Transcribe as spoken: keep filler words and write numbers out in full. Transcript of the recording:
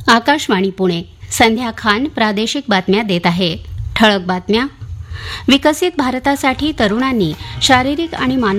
आकाशवाणी पुणे. संध्या खान प्रादेशिक बातम्या देत आहे. ठळक बातम्या. विकसित भारतासाठी तरुणांनी शारीरिक आणि मानसिक